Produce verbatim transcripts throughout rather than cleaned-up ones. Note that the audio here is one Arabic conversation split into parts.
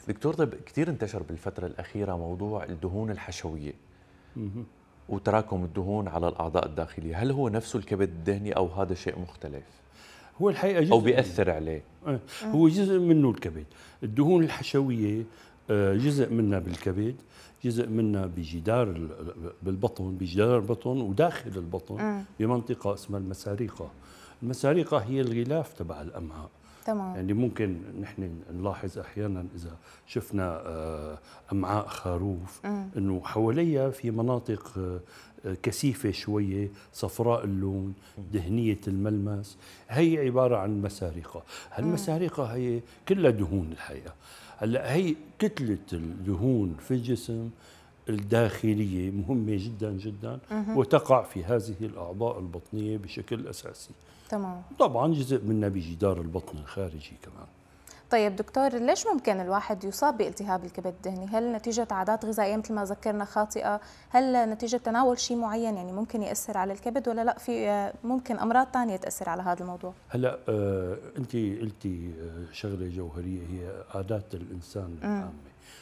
دكتور، طيب كثير انتشر بالفترة الأخيرة موضوع الدهون الحشوية مهم. وتراكم الدهون على الأعضاء الداخلية، هل هو نفسه الكبد الدهني أو هذا شيء مختلف هو الحقيقة أو جزء منه. بيأثر عليه؟ آه، هو جزء منه الكبد. الدهون الحشوية آه، جزء منها بالكبد، جزء منها بجدار ال- بالبطن، بجدار البطن وداخل البطن مم. بمنطقة اسمها المساريقة. المساريقة هي الغلاف تبع الأمعاء. تمام. يعني ممكن نحن نلاحظ أحيانا إذا شفنا آه، أمعاء خروف مم. أنه حواليها في مناطق آه، آه، كثيفة شوية، صفراء اللون، دهنية الملمس. هي عبارة عن مسارقة. هالمسارقة هي كلها دهون الحقيقة. هلا هي كتلة الدهون في الجسم الداخلية مهمة جدا جدا، وتقع في هذه الأعضاء البطنية بشكل أساسي. تمام. طبعا جزء منها بجدار البطن الخارجي كمان. طيب دكتور، ليش ممكن الواحد يصاب بالتهاب الكبد الدهني؟ هل نتيجة عادات غذائية مثل ما ذكرنا خاطئة؟ هل نتيجة تناول شيء معين يعني ممكن يأثر على الكبد، ولا لا في ممكن أمراض ثانية تأثر على هذا الموضوع؟ هلا آه انت قلتي آه شغله جوهريه، هي عادات الانسان العامه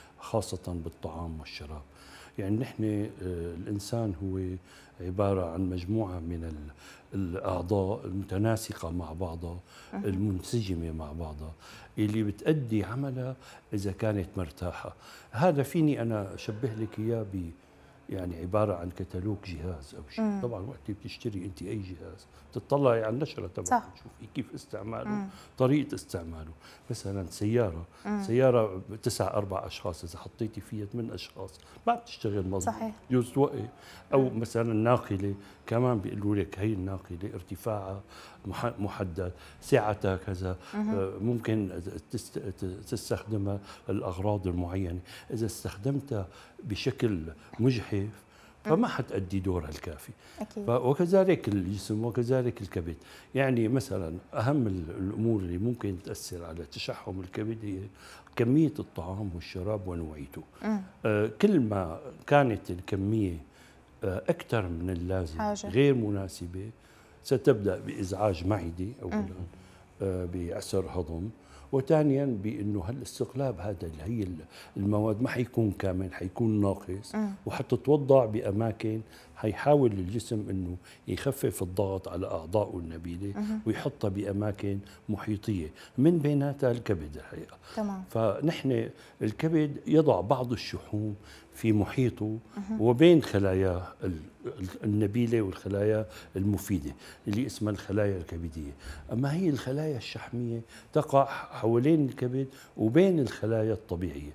خاصه بالطعام والشراب. يعني نحن آه الانسان هو عباره عن مجموعه من ال- الاعضاء المتناسقه مع بعضها، المنسجمه مع بعضها، اللي بتأدي عملها اذا كانت مرتاحه. هذا فيني انا اشبه لك اياه ب يعني عبارة عن كتالوج جهاز أو شيء. مم. طبعا وقت بتشتري أنت أي جهاز تطلعي على النشرة تبعه، صح. تشوفي كيف استعماله، مم. طريقة استعماله. مثلا سيارة مم. سيارة تسع أربع أشخاص، إذا حطيتي فيها ثمان أشخاص ما بتشتغل مظبوط، صحيح. يجوز توقف. أو مثلا ناقلة كمان بيقولوا لك هي الناقلة ارتفاعها مح- محدد، سعتها كذا، آه، ممكن تست- تستخدمها للأغراض المعينة. إذا استخدمتها بشكل مجحف فما حتأدي دورها الكافي. أكيد. ف- وكذلك الجسم وكذلك الكبد. يعني مثلا أهم ال- الأمور اللي ممكن تأثر على تشحم الكبد هي كمية الطعام والشراب ونوعيته. مم. آه، كل ما كانت الكمية آه، أكثر من اللازم، حاجة. غير مناسبة، ستبدأ بإزعاج معدي أولا، آه، بعسر هضم، وثانيا بانه هالاستقلاب هذا اللي هي المواد ما حيكون كامل، حيكون ناقص، مم. وحتتوضع باماكن حيحاول الجسم انه يخفف الضغط على اعضائه النبيله ويحطها باماكن محيطيه، من بيناتها الكبد الحقيقه. تمام. فنحن الكبد يضع بعض الشحوم في محيطه وبين خلاياه ال- ال- النبيله والخلايا المفيده اللي اسمها الخلايا الكبديه. اما هي الخلايا الشحميه تقع حوالين الكبد وبين الخلايا الطبيعيه،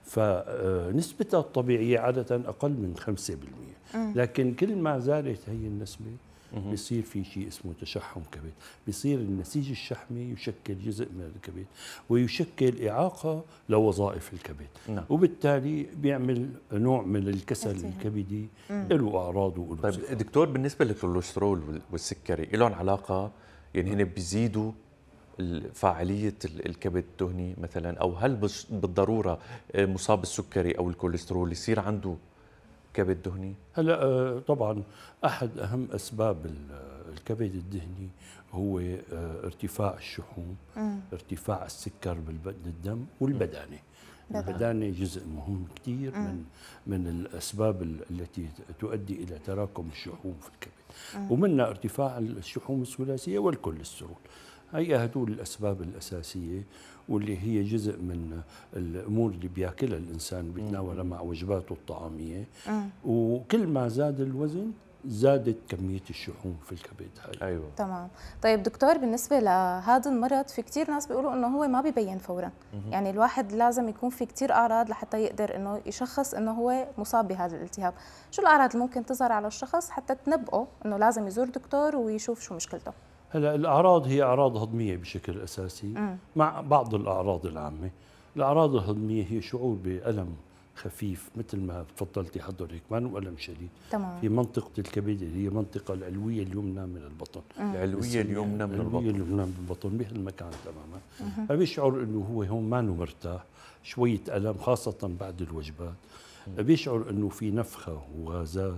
فنسبتها الطبيعيه عاده اقل من خمسة بالمئة، لكن كل ما زادت هي النسبه بيصير في شيء اسمه تشحم كبد، بيصير النسيج الشحمي يشكل جزء من الكبد ويشكل إعاقة لوظائف الكبد. نعم. وبالتالي بيعمل نوع من الكسل التهاب. الكبدي، له أعراض وله طيب صفات. دكتور، بالنسبة للكوليسترول وال- والسكري لهم علاقة؟ يعني هن بيزيدوا ال- فاعلية ال- الكبد الدهني مثلا، أو هل بش- بالضرورة آه، مصاب السكري أو الكوليسترول يصير عنده كبد دهني؟ هلا آه، طبعا أحد أهم أسباب ال- الكبد الدهني هو آه، ارتفاع الشحوم، مم. ارتفاع السكر بالدم والبدانة. بدانة. البدانة جزء مهم كثير من من الأسباب ال- التي تؤدي إلى تراكم الشحوم في الكبد، ومنها ارتفاع الشحوم الثلاثية والكوليسترول. هي هدول الأسباب الأساسية، واللي هي جزء من الأمور اللي بياكلها الإنسان بيتناولها مع وجباته الطعامية. مم. وكل ما زاد الوزن زادت كمية الشحوم في الكبد هاي. أيوة. تمام. طيب دكتور، بالنسبة لهذا المرض في كتير ناس بيقولوا انه هو ما بيبين فورا، يعني الواحد لازم يكون في كتير اعراض لحتى يقدر انه يشخص انه هو مصاب بهذا الالتهاب. شو الاعراض اللي ممكن تظهر على الشخص حتى تنبئه انه لازم يزور دكتور ويشوف شو مشكلته؟ هلا الأعراض هي أعراض هضمية بشكل أساسي، مم. مع بعض الأعراض العامة. الأعراض الهضمية هي شعور بألم خفيف مثل ما تفضلتي حضرتك، ما هو ألم شديد، تمام. في منطقة الكبد اللي هي المنطقة العلوية اليمنى من البطن. العلوية اليمنى من العلوية البطن. اليمنى من البطن بهالمكان تماما. فبيشعر انه هو هون ما مرتاح، شوية ألم خاصة بعد الوجبات، بيشعر انه في نفخة وغازات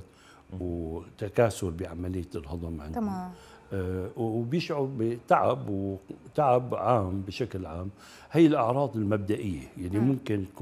وتكاسل بعملية الهضم عنده. تمام. آه، وبيشعر بتعب وتعب عام بشكل عام. هي الأعراض المبدئية، يعني ممكن تكون